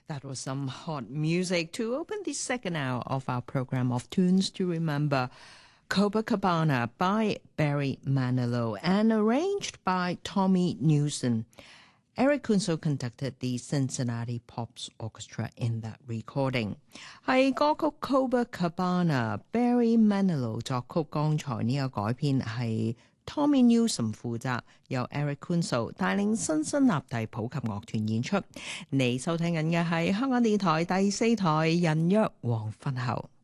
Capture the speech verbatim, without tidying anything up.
That was some hot music to open the second hour of our program of Tunes to Remember. Copacabana by Barry Manilow and arranged by Tommy Newson. Eric Kunso conducted the Cincinnati Pops Orchestra in that recording. 係歌曲 Copacabana Barry Manilow 作曲，剛才呢個改編係 Tommy Newson 負責，由 Eric Kunso 帶領新生立第普及樂團演出。你收聽緊嘅係香港電台第四台人約黃昏後。